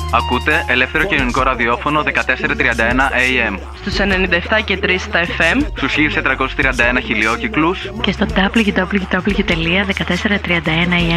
Ακούτε ελεύθερο κοινωνικό ραδιόφωνο 1431 AM. Στους 97 και 3 στα FM. Στους 1431 χιλιόκυκλους. Και στο www.1431am.